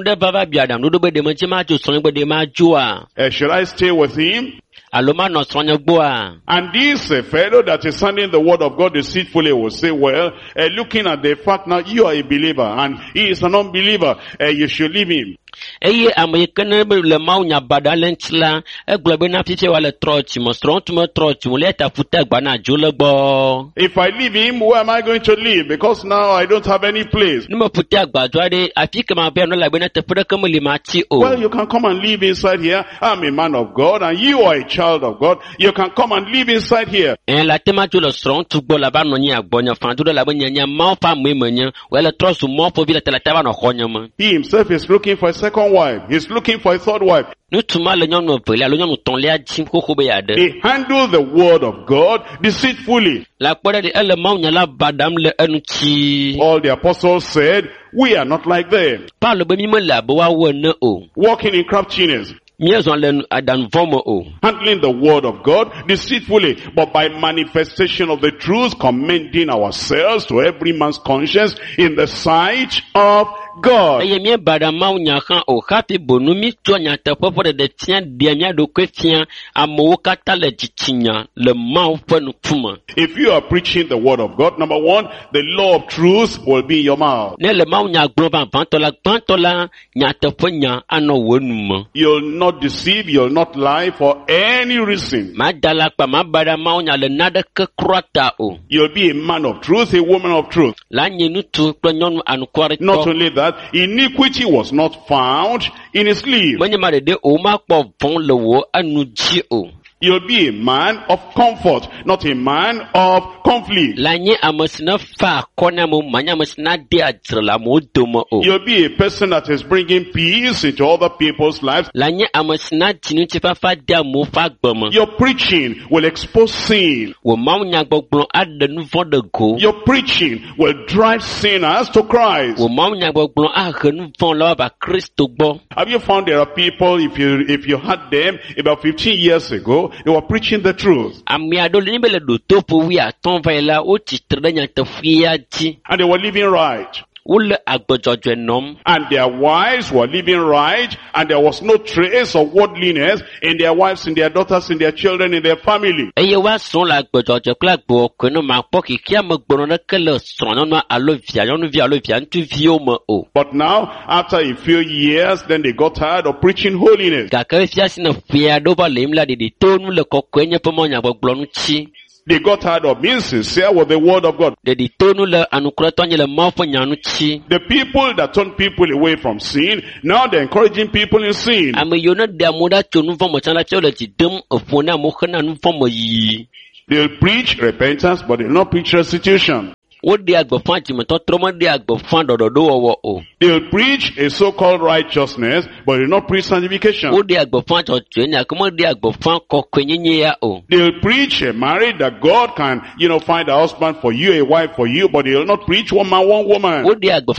should I stay with him? And this uh, fellow that is handling the word of God deceitfully will say, well, uh, looking at the fact now, you are a believer and he is an unbeliever, uh, you should leave him. If I leave him, where am I going to live? Because now I don't have any place. Well, you can come and live inside here. I'm a man of God and you are a child of God. You can come and live inside here. He himself is looking for a second wife. He's looking for a third wife. They handle the word of God deceitfully. All the apostles said, we are not like them. Walking in craftiness. handling the word of God deceitfully, but by manifestation of the truth, commending ourselves to every man's conscience in the sight of God. If you are preaching the word of God, number one, the law of truth will be in your mouth. You'll not deceive, you'll not lie for any reason. You'll be a man of truth, a woman of truth. Not only that, iniquity was not found in his lips. You'll be a man of comfort, not a man of conflict. You'll be a person that is bringing peace into other people's lives. Your preaching will expose sin. Your preaching will drive sinners to Christ. Have you found there are people, if you if you had them about fifteen years ago, they were preaching the truth. And they were living right. And their wives were living right, and there was no trace of worldliness in their wives, in their daughters, in their children, in their family. But now, after a few years, then they got tired of preaching holiness. They got tired of being sincere with the word of God. The people that turn people away from sin, now they're encouraging people in sin. They'll preach repentance, but they'll not preach restitution. They'll preach a so-called righteousness, but they'll not preach sanctification. They'll preach a marriage that God can, you know, find a husband for you, a wife for you, but they'll not preach one man, one woman. They'll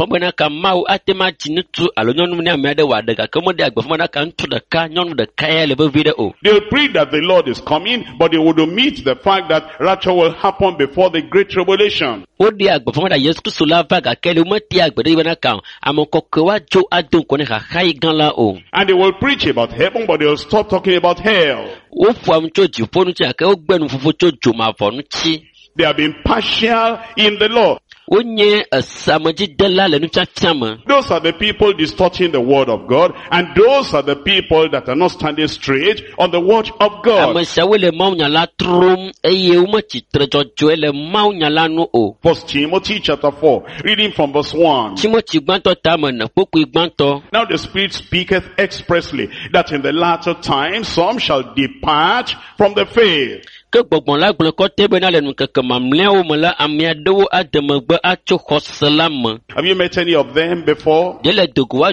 preach that the Lord is coming, but they would omit the fact that rapture will happen before the great tribulation. And they will preach about heaven, but they will stop talking about hell. They have been partial in the law. Those are the people distorting the word of God, and those are the people that are not standing straight on the word of God. First Timothy chapter four, reading from verse one. Now the Spirit speaketh expressly that in the latter time some shall depart from the faith. Have you met any of them before? There's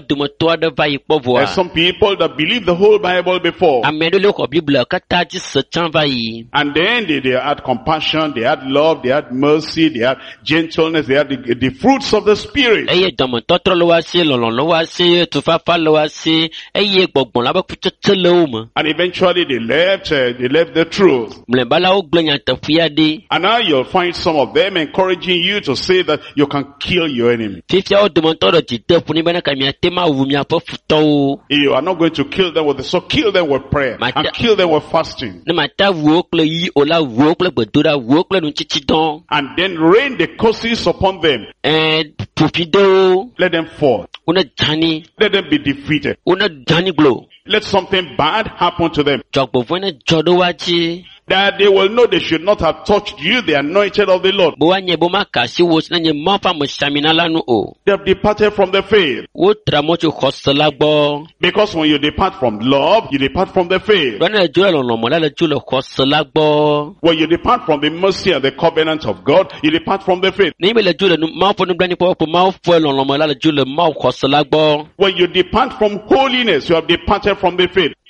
some people that believe the whole Bible before. And then they, they had compassion, they had love, they had mercy, they had gentleness, they had the, the fruits of the Spirit. And eventually they left, uh, they left the truth. And now you'll find some of them encouraging you to say that you can kill your enemy. You are not going to kill them with the sword, kill them with prayer, and kill them with fasting. And then rain the curses upon them. Let them fall. Let them be defeated. Let something bad happen to them. That they will know they should not have touched you, the anointed of the Lord. They have departed from the faith. Because when you depart from love, you depart from the faith. When you depart from the mercy and the covenant of God, you depart from the faith. When you depart from holiness, you have departed from the faith.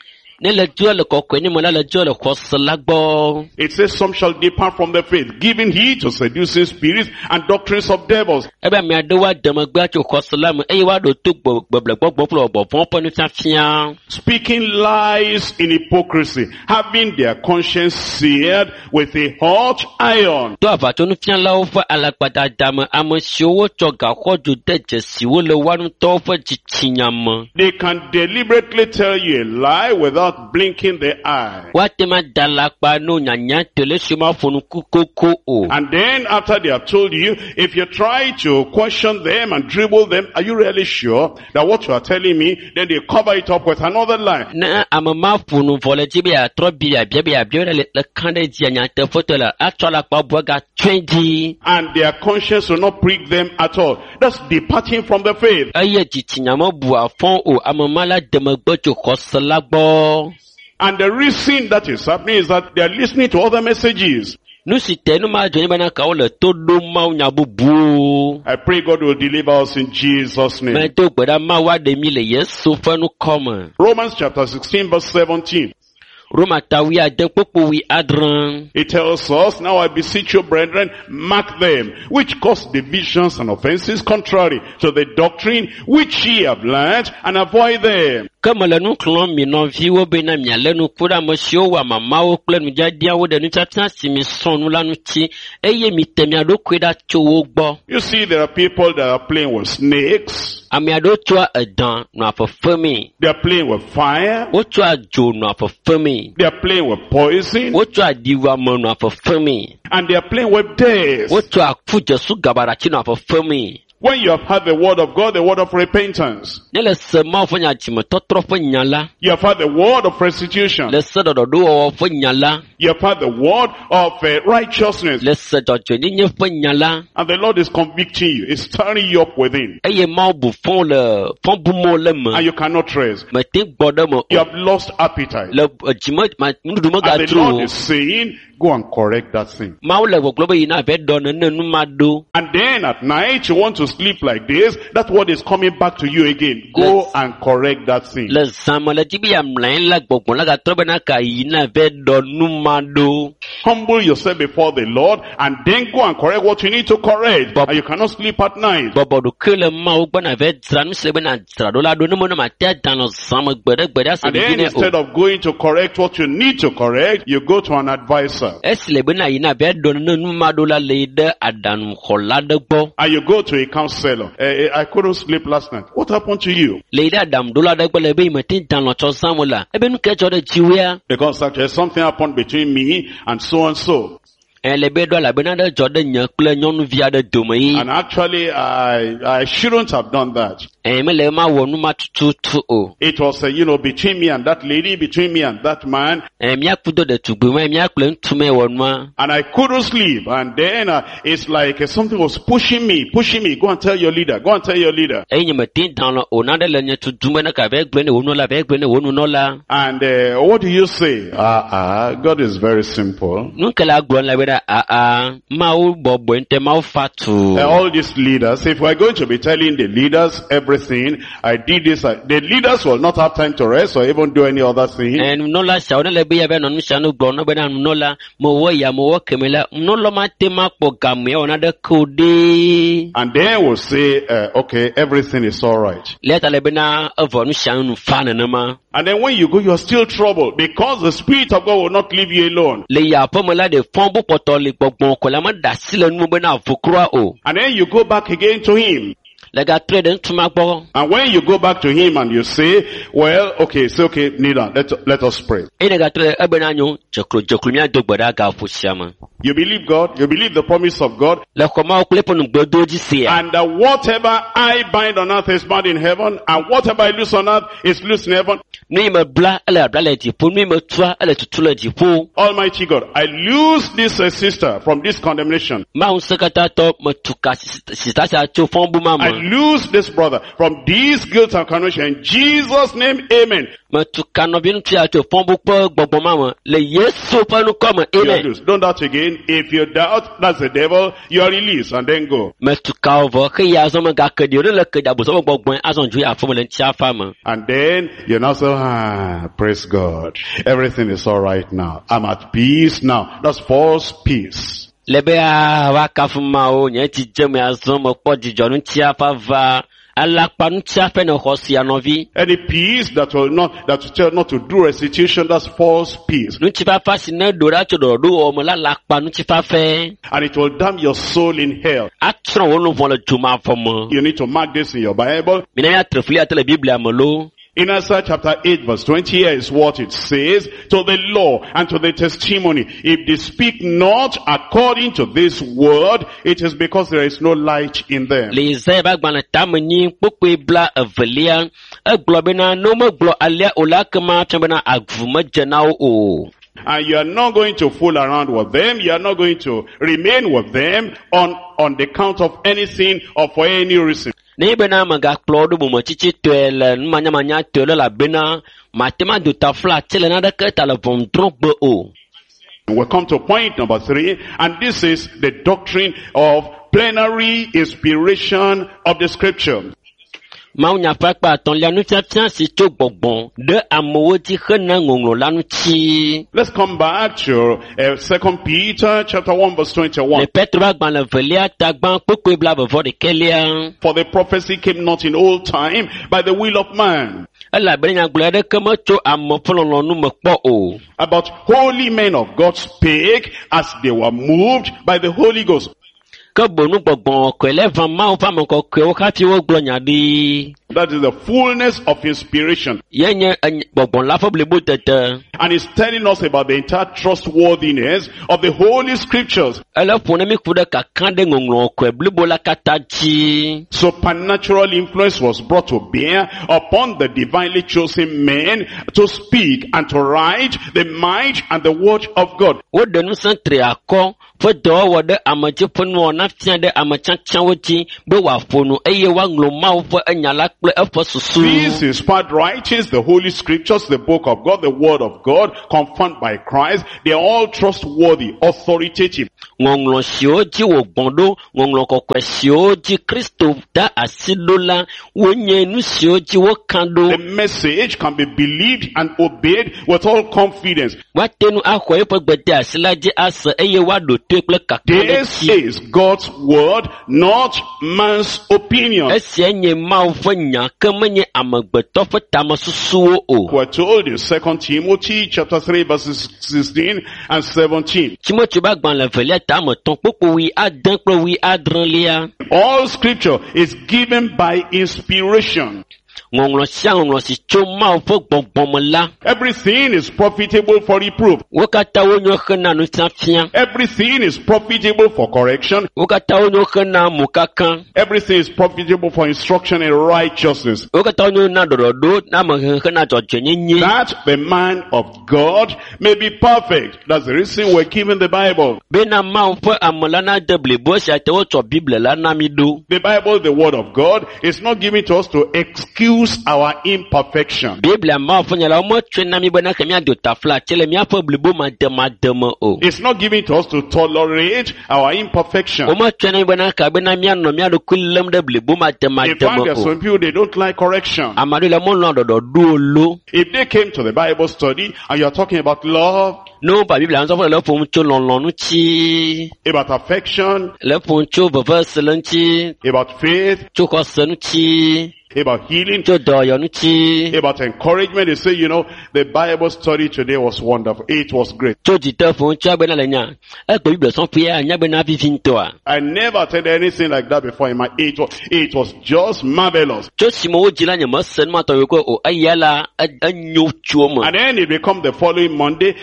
Ne le dua le kokwe ni mo la le dua le kwose la gbo. It says some shall depart from the faith, giving heed to seducing spirits and doctrines of devils. Ebe mi ade wa dem gba cho kwose la mo e wa do to gboble gbogbo plo bo fon ponu tia fia. Speaking lies in hypocrisy, having their conscience seared with a hot iron. To ava to nu fia la o fa alagbada dam amosi owo cho ga khoju deje si wo le wa nu to fa chichinyam. They can deliberately tell you a lie without blinking their eye. Wa te ma dalakpa no nyanya tele shima fonu kukoko o. And then after they have told you, if you try to question them and dribble them, are you really sure that what you are telling me, then they cover it up with another lie. Na amama funu vole jibe a trobi a biebe a biebe le le kande ji anya te foto la atola pa boga twenty. And their conscience will not prick them at all. That's departing from the faith. Aye jitinyamo bu afon o amama la demegbo jo koslagbo. And the reason that is happening is that they are listening to other messages. Nu si tenu ma joni bana ka o le to do ma nya bubu. I pray God will deliver us in Jesus' Me name. to gbeda ma wa de mi le Yesu fa nu come. Romans chapter sixteen verse seventeen. Roma tawi a de popo wi adran. It tells us, now I beseech you, brethren, mark them, which cause divisions and offenses contrary to the doctrine which ye have learned, and avoid them. Comme le nou klon mi non vi wo be na mi ale nu kura mo si o wa mama wo kle nu jadia wo de nu tata si mi son nu la nu ti eye mi temi ado kweda cho wo gbo. You see, there are people that are playing with snakes. Ami ado twa edan no afofemi. They are playing with fire. Wo twa jo no afofemi. They are playing with poison. Wo twa diwa mo no afofemi. And they are playing with death. Wo twa fuje su gabara chi no afofemi. When you have had the word of God, the word of repentance, Ne le se ma fo nya chimo totro fo nyala. you have had the word of restitution, Le se do do o fo nyala. you have had the word of uh, righteousness, Le se do jo ni nye fo nyala. and the Lord is convicting you, is stirring you up within, Eye ma bu fon le fon bu mo le mo. and you cannot rest. Me te gbodo mo. You have lost appetite. Le jimo ma ndu mo ga And the Lord tru. is saying, go and correct that thing. Ma wo le gbogbo be ina be do na nu ma do. And then at night, you want to sleep like this, that word is coming back to you again. Go Let's- and correct that thing. Le zama le tibi am lain la gbogbo la ga trobe na ka ina be do nu ma do. Humble yourself before the Lord, and then go and correct what you need to correct. But- And you cannot sleep at night. Bobo do kele ma wo gba na be dra nu se be na dra do la do nu mo na ma te dan lo zama gbede gbede se And bi then ne instead o. of going to correct what you need to correct, you go to an advisor. Esle be na ina be do nu nu ma do la le de adanu khola de gbo. And you go to a counselor. Eh, eh, I couldn't sleep last night. What happened to you? Le de adam do la de gbo le be me te dan lo cho zama la. E be nu ke cho de jiwe. Because actually something happened between me and so and so. Le be do la be na de jo de nya kple nyonu via de dome yi. And actually I, I shouldn't have done that. E me le ma wo nu ma tutu o. It was, uh, you know, between me and that lady, between me and that man. E mi akudo de tugbe ma mi akle ntume wo nu ma. And I couldn't sleep. And then uh, it's like uh, something was pushing me, pushing me. Go and tell your leader. Go and tell your leader. E nyeme tin dan lo o na de le nya tutu me na ka be gbe ne wo nu la be gbe ne wo nu no la. And uh, what do you say? Ah, ah, God is very simple. Nu ke la gbo la be da a a ma wo bobo nte ma wo fatu. Uh, all these leaders, if we're going to be telling the leaders everything, I did this, I, the leaders will not have time to rest or even do any other thing. E nu no la sha o le be ya be no nu sha nu gbo no be na nu no la mo wo ya mo wo kemela nu lo ma te ma po gam ye o na de ko de. And then we'll say, uh, okay, everything is all right. Le ta le be na evo nu sha nu fa na na ma. And then when you go, you're still troubled because the Spirit of God will not leave you alone. Le ya po mo la de fon bu poto le gbogbo ko la ma da sile nu be na fukura o. And then you go back again to Him. Le ga trade ntuma gbo. And when you go back to Him and you say, well, okay, it's okay, kneel down, let, let us pray. E ne ga trade e be na nyu jekro jekro mi adogbo da ga fu siama. You believe God, you believe the promise of God, Le ko ma o kle po nu gbodo ji se ya. and that whatever I bind on earth is bound in heaven, and whatever I loose on earth is loose in heaven. Nu me bla ele bla le di po nu me tua ele tutu le di po. Almighty God, I loose this uh, sister from this condemnation. Ma un sekata to mo tuka sita sa cho fon bu I mama. loose this brother from this guilt and condemnation. In Jesus' name, amen. Me tu kanobi nti ato fombu po gbogbo mama le Yesu pa nu come. You are Amen. loose. Don't doubt again. If you doubt, that's the devil. You are released and then go. Me tu kawo ke ya zo me ga ke di le ke da bo so gbogbo azon ju ya fo me nti afa ma. And then you now say, ah, praise God. Everything is all right now. I'm at peace now. That's false peace. Lebe a wa ka fu ma o nye ti je me azon mo po jijo nu nti afa va. Alakpa nu nti afa no hosi anovi. Any peace that will not, that will tell not to do restitution, that's false peace. Nu nti fa fa si na do ra cho do do o mo la lakpa nu nti fa fe. And it will damn your soul in hell. Atron wo no vo le tuma fo mo. You need to mark this in your Bible. Mina ya trefuli atele Biblia mo lo. In Isaiah chapter eight verse twenty, here is what it says: to the law and to the testimony, if they speak not according to this word, it is because there is no light in them. Le Isaiah ba gba na tamani popo bla avelia e glo be na no mo glo alia ola kama tbe na agvuma jana o. And you are not going to fool around with them. You are not going to remain with them on, on the count of anything or for any reason. Ne be na maga plodo mo chichi twele manya manya twele la bena matema do ta flat tele na da ka ta la vom drop o. We come to point number three, and this is the doctrine of plenary inspiration of the scripture. Ma nya pa pa ton la nu tia si to gbogbon de amowo ti khana ngonglo la nu ti. Let's come back to uh, Second Peter chapter one verse twenty-one. Le Petre ba gba na velia ta gba popo bla before de kelia. For the prophecy came not in old time by the will of man. Ala brenya glade kama to amofolo nu me po o. About holy men of God spake as they were moved by the Holy Ghost. Ka bonu gbogbon ko le van ma o fa mo ko ko ka ti wo glonya di. That is the fullness of inspiration. Yenye gbogbon la fo ble bo tete. And it's telling us about the entire trustworthiness of the Holy Scriptures. Ala fone mi kuda ka kan de ngonglo ko ble bo la kataji. Supernatural influence was brought to bear upon the divinely chosen men to speak and to write the might and the word of God. Wo de nu santre akọ fo do wo de amaje ponu na tia de amachancha woti be wa fonu eye wa ngloma wo fo anyala kple efo susu. These inspired writings, the Holy Scriptures, the book of God, the word of God, confirmed by Christ, they are all trustworthy, authoritative. Ngonglo sioji wo gbondo ngonglo kokwe sioji Kristo da asidola wonye nu sioji wo kando. The message can be believed and obeyed with all confidence. Watenu akwa yepo gbede asilaje asa eye wa do to kple kakande. This is God's word, not man's opinion. Esienye ma wo nya kamenye amagbeto fo tamasusu o. We're told in Second Timothy chapter three verses sixteen and seventeen. Timothy ba gban le velia tam ton popo wi adan kple wi adran lia. All scripture is given by inspiration. Ngonglo sia ngonglo si choma fo gbogbom la. Everything is profitable for reproof. Wokata wonyo khana nu tiafia. Everything is profitable for correction. Wokata wonyo khana mukakan. Everything is profitable for instruction in righteousness. Wokata wonyo na dododo na ma khana jojenye. That the man of God may be perfect. That's the reason we're given the Bible. Bena ma fo amola na deble bo sia te wo to Bible la na mi do. The Bible, the word of God, is not given to us to excuse our imperfection. Bible ma fo nyala mo twen na mi bona kemia do tafla chele mi afo blibo ma de ma de mo o. It's not given to us to tolerate our imperfection. O mo twen na bona ka be na mi ano mi ado kullem de blibo ma de ma In de fact, mo there are o. some people, they don't like correction. Amadu le mo lo do do lo. If they came to the Bible study and you're talking about love, No pa Bible anzo fo le fo ncho lon lon nu chi. about affection, Le fo ncho bava selanchi. about faith, Cho ko senu chi. about healing, Cho do yo nu chi. about encouragement, they say, you know, the Bible study today was wonderful. It was great. Cho jita fo ncho be na le nya. E ko Bible son fi anya be na fi finto a. I never attended anything like that before in my age. It was just marvelous. Cho simo wo jila nya masen ma to ko o ayala anyo chuo mo. And then it become the following Monday, and then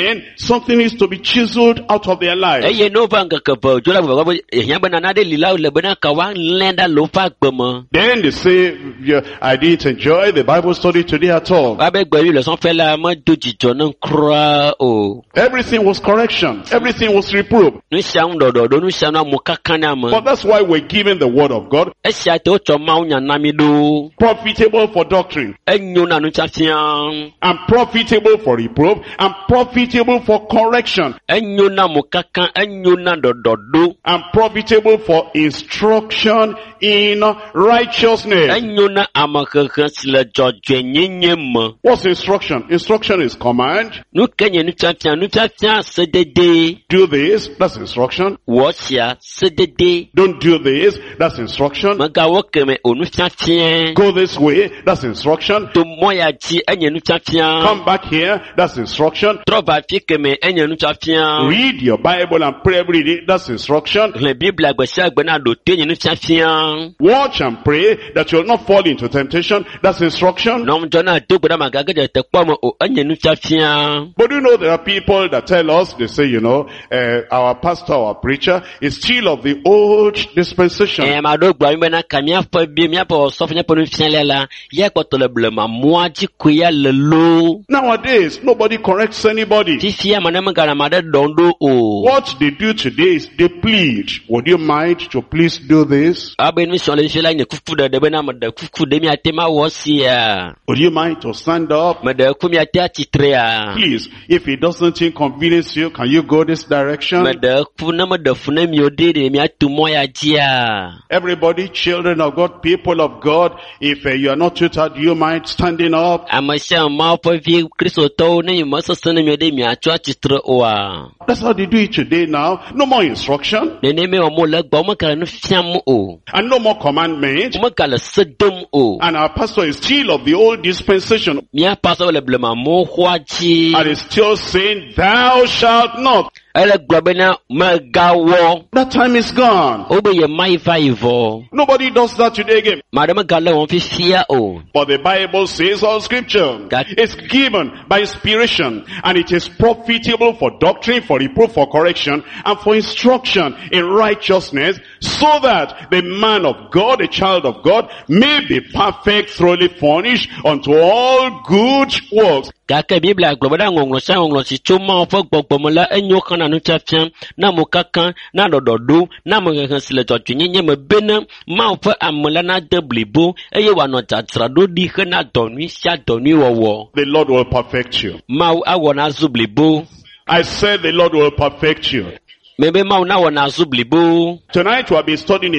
then something needs to be chiseled out of their lives. eye no va ngakapa jola ba ba ehia bana na de lila le bana ka wa lenda lo fa gbemo. Then they say, yeah, I didn't enjoy the Bible study today at all. ba be gbe le son fe la mo dojijo na kra o. Everything was correction. Everything was reproof. Nu sham do do do nu sham na mo kakana mo. But that's why we're given the word of God, e sia te o cho ma unya na mi do. profitable for doctrine, Enyo na nu chafian. and profitable for reproof, and profitable for correction, Enyo na mo kakan enyo na do do do. and profitable for instruction in righteousness. Enyo na amakaka sile jojo nyenye mo. What's instruction? Instruction is command. Nu kenye nu chafian nu chafian se dede. Do this, that's instruction. Wo sia se dede. Don't do this, that's instruction. Maga wo keme onu chafian. Go this way, that's instruction. To moya ji enye nu chafian. Come back here, that's instruction. Trova fi keme enye nu chafian. Read your Bible and pray every day, that's instruction. Le Bible agbese agbena do tenye nu chafian. Watch and pray that you'll not fall into temptation, that's instruction. Nom jona do gbeda magaga de te kwa mo o enye nu chafian. But you know there are people that tell us, they say, you know, uh, our pastor, our preacher is still of the old dispensation. Eh ma do gba mi na kamia fa bi mi apa so fanya ponu fian lela. Ye ko to le blema mo aji kuya le lo. Nowadays, nobody corrects anybody. Ti fia ma na ma gara ma de dondo o. What they do today is they plead. Would you mind to please do this? Abe ni so le fela ni kufu de de na ma de kufu de mi atema wo sia. Would you mind to stand up? Ma de ku mi ate atitre a. Please, if it doesn't inconvenience you, can you go this direction? Ma de ku na ma de fu na mi ode de mi atu mo ya dia. Everybody, children of God, people of God, if uh, you are not tutored, do you mind standing up? Amasha ma po vi Kristo to na mi so so na mi ode mi atu atitre o a. That's how they do it today now. No more instruction Ne ne me o mo le gba mo ka no fiam o. and no more commandment. Mo ka le sedom o. And our pastor is still of the old dispensation Mi a paso le blema mo hwaji. and is still saying, thou shalt not. Ele gba na mega wo. That time is gone. Obe ye mai vaivo. Nobody does that today again. Madame gale won fi fia o. But the Bible says all scripture God. is given by inspiration and it is profitable for doctrine, for reproof, for correction, and for instruction in righteousness, so that the man of God, the child of God, may be perfect, thoroughly furnished unto all good works. Kaka Biblia globada ngonglo sa ngonglo si chuma fo gbogbo mo la enyo kan na nu chafian na mo kakan na dododo na mo kan sile to twinye me bena ma fo amla na deblibo eye wa no tatra do di na donu sha donu wowo. The Lord will perfect you. Ma awo na zublibo. I said the Lord will perfect you. Mebe ma na wo na zublibo. Tonight we have been studying